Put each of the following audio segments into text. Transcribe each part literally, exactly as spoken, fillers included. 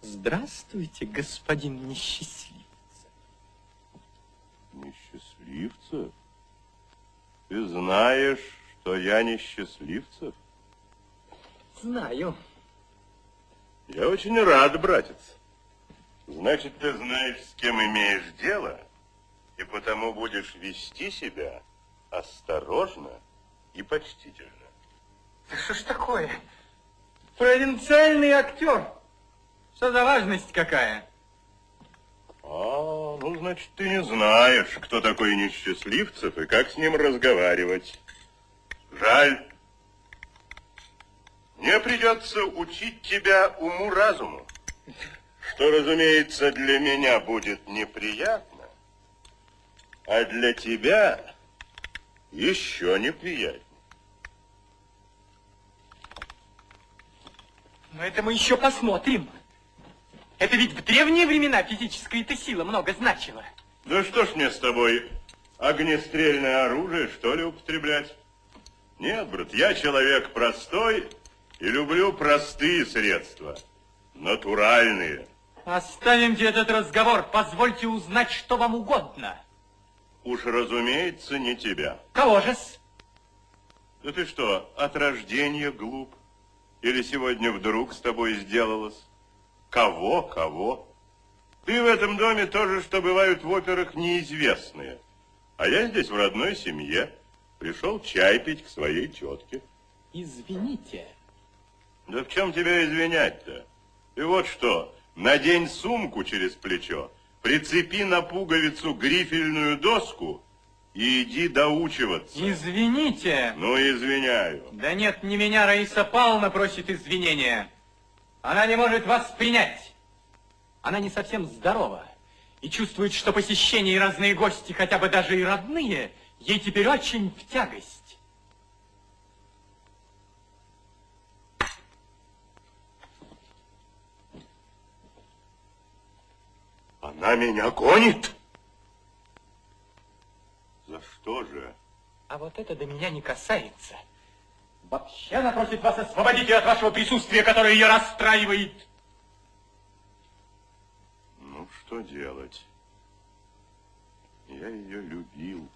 Здравствуйте, господин Несчастливец. Несчастливцев? Ты знаешь, что я Несчастливцев? Знаю. Я очень рад, братец. Значит, ты знаешь, с кем имеешь дело, и потому будешь вести себя осторожно и почтительно. Да что ж такое? Провинциальный актер. Что за важность какая? А, ну, значит, ты не знаешь, кто такой Несчастливцев и как с ним разговаривать. Жаль. Мне придется учить тебя уму-разуму, что, разумеется, для меня будет неприятно, а для тебя еще неприятнее. Но это мы еще посмотрим. Это ведь в древние времена физическая-то сила много значила. Да что ж мне с тобой, огнестрельное оружие, что ли, употреблять? Нет, брат, я человек простой и люблю простые средства, натуральные. Оставимте этот разговор, позвольте узнать, что вам угодно. Уж, разумеется, не тебя. Кого же-с? Да ты что, от рождения глуп? Или сегодня вдруг с тобой сделалось? Кого, кого? Ты в этом доме тоже, что бывают в операх, неизвестные. А я здесь в родной семье. Пришел чай пить к своей тетке. Извините. Да в чем тебя извинять-то? Ты вот что, надень сумку через плечо, прицепи на пуговицу грифельную доску и иди доучиваться. Извините. Ну, извиняю. Да нет, не меня Раиса Павловна просит извинения. Она не может вас принять. Она не совсем здорова и чувствует, что посещения и разные гости, хотя бы даже и родные, ей теперь очень в тягость. Она меня гонит? За что же? А вот это до меня не касается. Вообще она просит вас освободить ее от вашего присутствия, которое ее расстраивает. Ну, что делать? Я ее любил.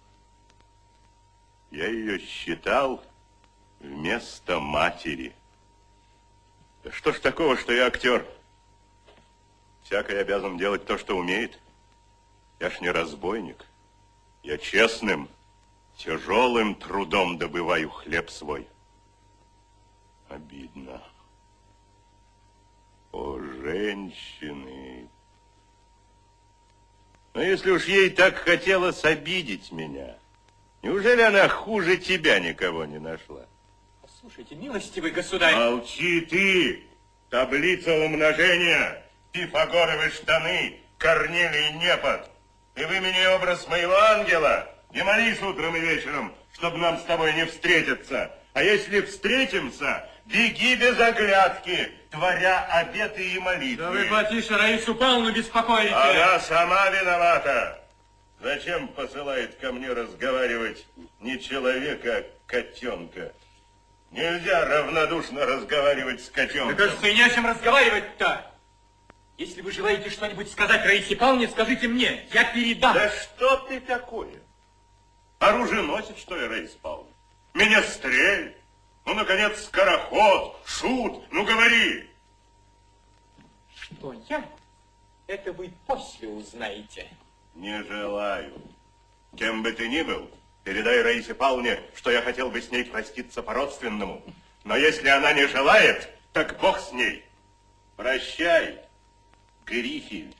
Я ее считал вместо матери. Да что ж такого, что я актер? Всякий обязан делать то, что умеет. Я ж не разбойник. Я честным, тяжелым трудом добываю хлеб свой. Обидно. О, женщины! Но если уж ей так хотелось обидеть меня, неужели она хуже тебя никого не нашла? Слушайте, милостивый государь... Молчи ты! Таблица умножения, пифагоровы штаны, Корнилий Непод. Ты вымени образ моего ангела и молись утром и вечером, чтобы нам с тобой не встретиться. А если встретимся, беги без оглядки, творя обеты и молитвы. Да вы, потише, Раису Павловну беспокоите. Она сама виновата. Зачем посылает ко мне разговаривать не человека, а котенка? Нельзя равнодушно разговаривать с котенком. Да, кажется, и не о чем разговаривать-то. Если вы желаете что-нибудь сказать Раисе Павловне, скажите мне, я передам. Да что ты такое? Оружие носит, что ли, Раиса Павловна? Меня стрель. Ну, наконец, скороход, шут, ну говори. Что я? Это вы после узнаете. Не желаю. Кем бы ты ни был, передай Раисе Павловне, что я хотел бы с ней проститься по-родственному. Но если она не желает, так бог с ней. Прощай, Грифель.